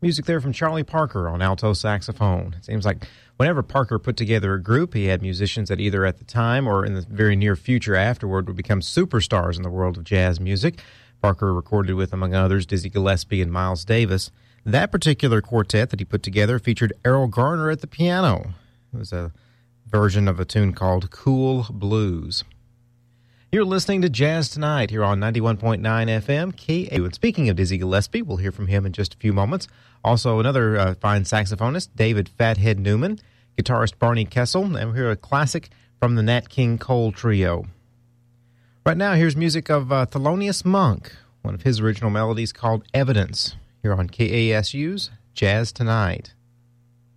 Music there from Charlie Parker on alto saxophone. It seems like whenever Parker put together a group, he had musicians that either at the time or in the very near future afterward would become superstars in the world of jazz music. Parker recorded with, among others, Dizzy Gillespie and Miles Davis. That particular quartet that he put together featured Errol Garner at the piano. It was a version of a tune called Cool Blues. You're listening to Jazz Tonight here on 91.9 FM, KAU. And speaking of Dizzy Gillespie, we'll hear from him in just a few moments. Also, another fine saxophonist, David Fathead Newman, guitarist Barney Kessel, and we'll hear a classic from the Nat King Cole Trio. Right now, here's music of Thelonious Monk, one of his original melodies called Evidence, here on KASU's Jazz Tonight.